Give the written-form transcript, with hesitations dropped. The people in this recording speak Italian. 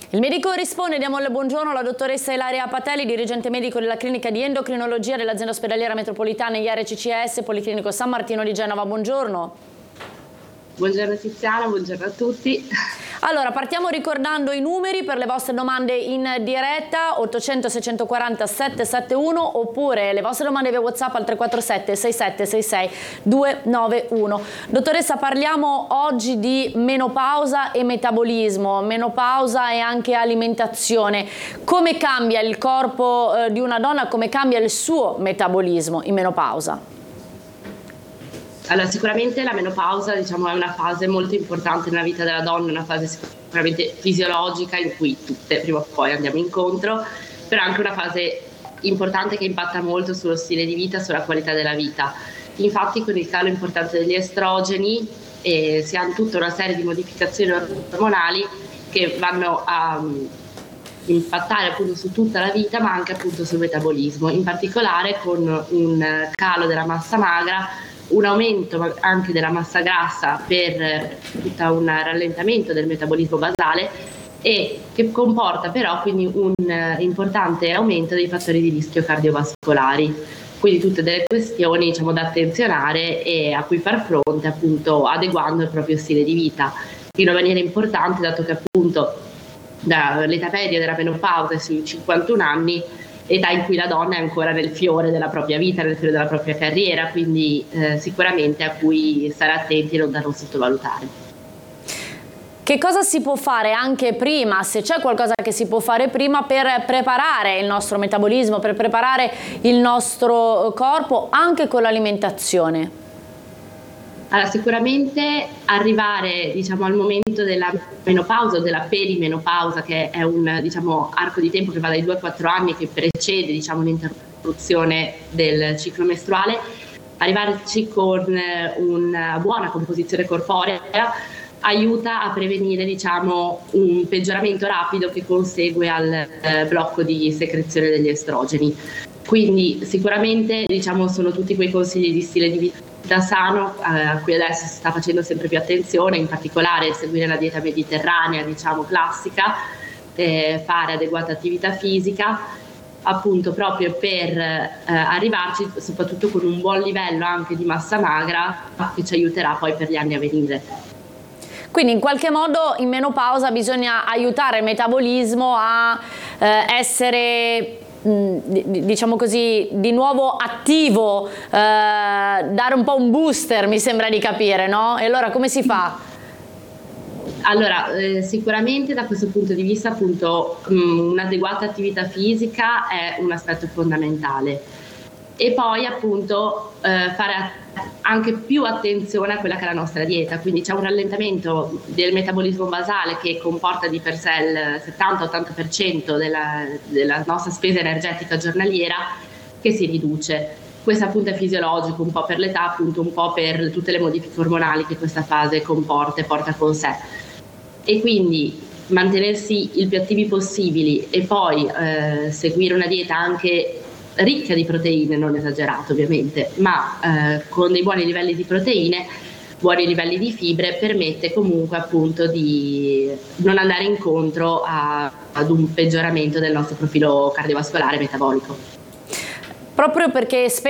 Il medico risponde, diamo il buongiorno alla dottoressa Ilaria Patelli, dirigente medico della clinica di endocrinologia dell'azienda ospedaliera metropolitana IRCCS Policlinico San Martino di Genova. Buongiorno. Buongiorno Tiziana, buongiorno a tutti. Allora, partiamo ricordando i numeri per le vostre domande in diretta, 800 640 771, oppure le vostre domande via WhatsApp al 347 6766 291. Dottoressa, parliamo oggi di menopausa e metabolismo, menopausa e anche alimentazione. Come cambia il corpo di una donna, come cambia il suo metabolismo in menopausa? Allora, sicuramente la menopausa, è una fase molto importante nella vita della donna, una fase sicuramente fisiologica in cui tutte prima o poi andiamo incontro, però anche una fase importante che impatta molto sullo stile di vita, sulla qualità della vita. Infatti con il calo importante degli estrogeni si ha tutta una serie di modificazioni ormonali che vanno a impattare appunto su tutta la vita, ma anche appunto sul metabolismo, in particolare con un calo della massa magra, un aumento anche della massa grassa per tutto un rallentamento del metabolismo basale, e che comporta però quindi un importante aumento dei fattori di rischio cardiovascolari. Quindi tutte delle questioni da attenzionare e a cui far fronte appunto adeguando il proprio stile di vita in una maniera importante, dato che appunto l'età media della menopausa è sui 51 anni, età in cui la donna è ancora nel fiore della propria vita, nel fiore della propria carriera, quindi sicuramente a cui stare attenti e da non sottovalutare. Che cosa si può fare anche prima, se c'è qualcosa che si può fare prima per preparare il nostro metabolismo, per preparare il nostro corpo anche con l'alimentazione? Allora, sicuramente arrivare al momento della menopausa o della perimenopausa, che è un arco di tempo che va dai 2 ai 4 anni, che precede un'interruzione del ciclo mestruale, arrivarci con una buona composizione corporea aiuta a prevenire un peggioramento rapido che consegue al blocco di secrezione degli estrogeni. Quindi sicuramente sono tutti quei consigli di stile di vita sano a cui adesso si sta facendo sempre più attenzione, in particolare seguire la dieta mediterranea classica, fare adeguata attività fisica, appunto proprio per arrivarci soprattutto con un buon livello anche di massa magra che ci aiuterà poi per gli anni a venire. Quindi in qualche modo in menopausa bisogna aiutare il metabolismo a essere diciamo così di nuovo attivo, dare un po' un booster, mi sembra di capire, no? E allora come si fa? Allora, sicuramente da questo punto di vista appunto un'adeguata attività fisica è un aspetto fondamentale, e poi appunto fare anche più attenzione a quella che è la nostra dieta, quindi c'è un rallentamento del metabolismo basale che comporta di per sé il 70-80% della nostra spesa energetica giornaliera, che si riduce. Questo appunto è fisiologico, un po' per l'età, appunto un po' per tutte le modifiche ormonali che questa fase comporta e porta con sé. E quindi mantenersi il più attivi possibili e poi seguire una dieta anche ricca di proteine, non esagerato ovviamente, ma con dei buoni livelli di proteine, buoni livelli di fibre, permette comunque appunto di non andare incontro ad un peggioramento del nostro profilo cardiovascolare e metabolico. Proprio perché